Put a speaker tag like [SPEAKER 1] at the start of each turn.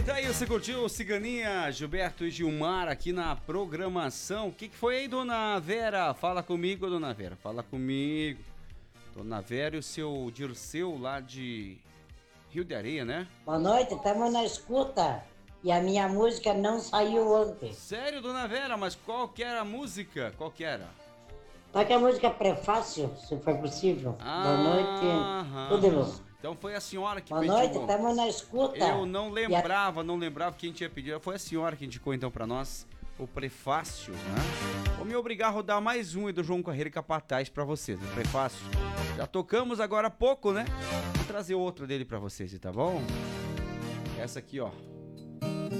[SPEAKER 1] Eita, aí você curtiu Ciganinha, Gilberto e Gilmar aqui na programação. O que foi aí, dona Vera? Fala comigo, dona Vera, fala comigo. Dona Vera e o seu Dirceu lá de Rio de Areia, né?
[SPEAKER 2] Boa noite, estamos na escuta. E a minha música não saiu ontem.
[SPEAKER 1] Sério, dona Vera, mas qual que era a música? Qual que era?
[SPEAKER 2] Toque a música Prefácio, se for possível. Boa noite, tudo de bom.
[SPEAKER 1] Então foi a senhora que
[SPEAKER 2] Boa
[SPEAKER 1] pediu.
[SPEAKER 2] noite, estamos na escuta.
[SPEAKER 1] Eu não lembrava quem tinha pedido. Foi a senhora que indicou então pra nós o prefácio, né? Vou me obrigar a rodar mais um do João Carreiro e Capataz pra vocês, o prefácio. Já tocamos agora há pouco, né? Vou trazer outro dele pra vocês, tá bom? Essa aqui, ó.